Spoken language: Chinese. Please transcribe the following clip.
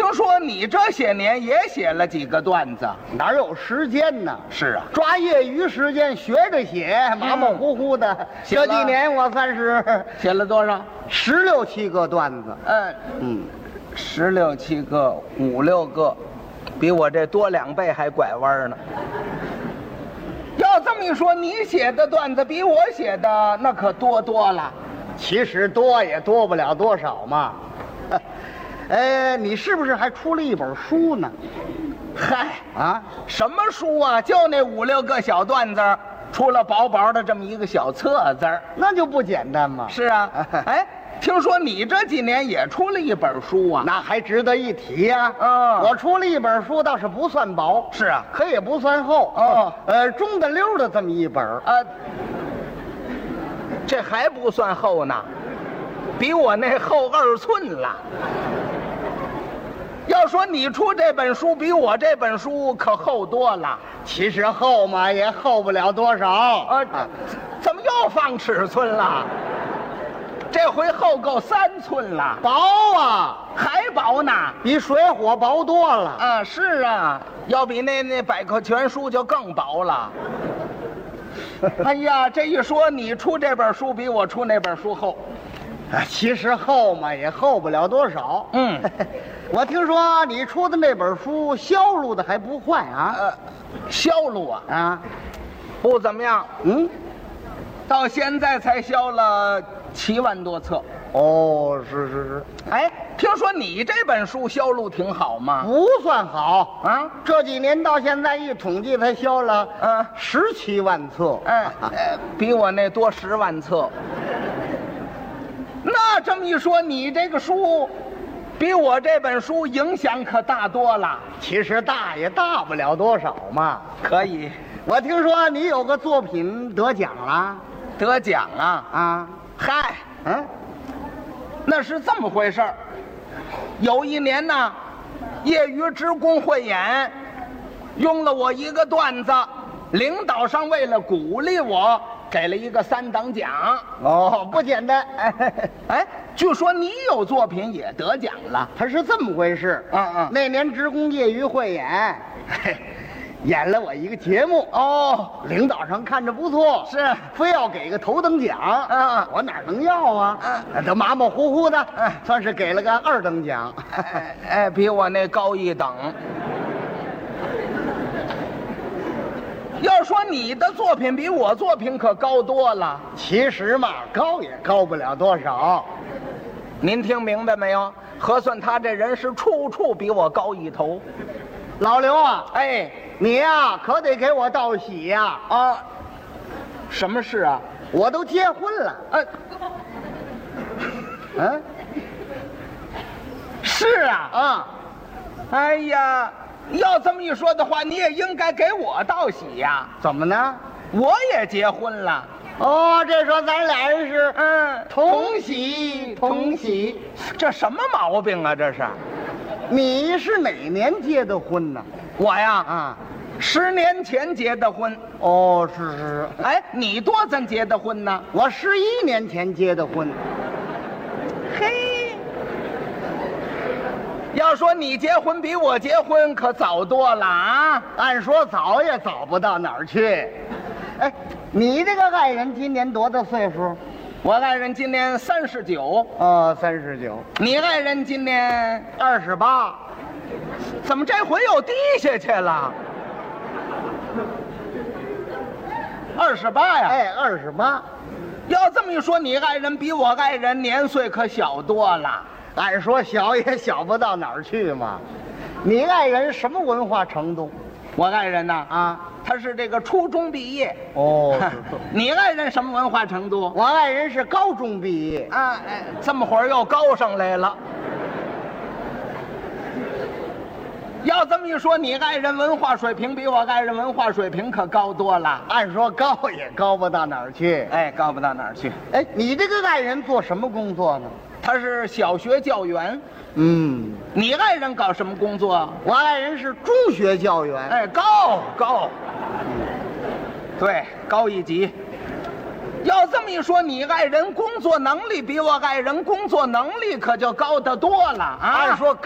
听说你这些年也写了几个段子？ 哪有时间呢？ 是啊， 抓业余时间学着写，马马虎虎的。 写了这几年我算是写了多少 16、17个段子。 16、17个，5、6个，比我这多2倍还拐弯呢。要这么一说，你写的段子比我写的那可多了。 其实多也多不了多少嘛。你是不是还出了一本书呢？ 嗨啊， 什么书啊？就那5、6个小段子，出了薄薄的这么一个小册子儿。 那就不简单嘛。 是啊，哎，听说你这几年也出了一本书啊？ 那还值得一提呀。我出了一本书，倒是不算薄， 是啊， 可也不算厚。中的溜的这么一本。 这还不算厚呢，比我那厚2寸了。要说你出这本书比我这本书可厚多了。 其实厚嘛也厚不了多少。 怎么又放尺寸了？这回厚够3寸了。 薄啊， 还薄呢， 比水火薄多了。 是啊，要比那百科全书就更薄了。哎呀，这一说你出这本书比我出那本书厚。 其实厚嘛也厚不了多少。我听说你出的那本书销路的还不坏啊。 销路啊，不怎么样。到现在才销了7万多册。 是。 哎，听说你这本书销路挺好吗？ 不算好啊， 这几年到现在一统计才销了17万册。 比我那多10万册。那这么一说，你这个书比我这本书影响可大多了。 其实大也大不了多少嘛。 可以， 我听说你有个作品得奖了。 得奖啊？嗨，那是这么回事儿。有一年呢，业余职工汇演，用了我一个段子，领导上为了鼓励我，给了一个3等奖。 不简单。 据说你有作品也得奖了。 它是这么回事。那年职工业余汇演，演了我一个节目。领导上看着不错， 是非要给个头等奖。我哪能要啊？都马马虎虎的，算是给了个2等奖。 比我那高1等。要说你的作品比我作品可高多了。 其实嘛，高也高不了多少。 您听明白没有？核算他这人是处处比我高一头。 老刘啊，你呀可得给我道喜呀。 什么事啊？ 我都结婚了。 是啊。哎呀，要这么一说的话，你也应该给我道喜呀。 怎么呢？ 我也结婚了。 这说咱俩人是同喜同喜。这什么毛病啊？这是。 你是哪年结的婚呢？ 我呀，10年前结的婚。 是。 你多咱结的婚呢？ 我11年前结的婚。 嘿，要说你结婚比我结婚可早多了啊！ 按说早也早不到哪儿去。你这个爱人今年多大岁数？ 我爱人今年39。 39。你爱人今年 28。 怎么这回又低下去了？28呀 ！28。 要这么一说，你爱人比我爱人年岁可小多了。 按说小也小不到哪儿去嘛。你爱人什么文化程度？ 我爱人呐，他是这个初中毕业。你爱人什么文化程度？ 我爱人是高中毕业。 这么会儿又高上来了。要这么一说，你爱人文化水平比我爱人文化水平可高多了。 按说高也高不到哪儿去。 高不到哪儿去。 你这个爱人做什么工作呢？ 他是小学教员。你爱人搞什么工作？ 我爱人是中学教员。 高。对，高1级。要这么一说，你爱人工作能力比我爱人工作能力可就高得多了啊！ 按说